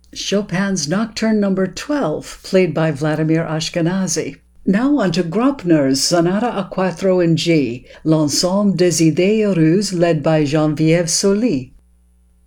Chopin's Nocturne Number 12, played by Vladimir Ashkenazy. Now on to Graupner's Sonata a Quattro in G, L'Ensemble des Idées Heureuses, led by Geneviève Soli.